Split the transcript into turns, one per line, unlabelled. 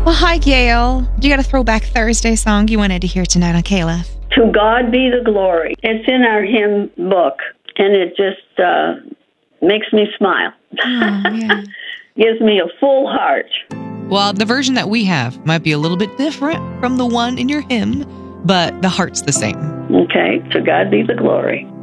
Well, hi, Gail. You got a Throwback Thursday song you wanted to hear tonight on KLF?
To God Be the Glory. It's in our hymn book, and it just makes me smile.
Oh, yeah.
Gives me a full heart.
Well, the version that we have might be a little bit different from the one in your hymn, but the heart's the same.
Okay, to God be the glory.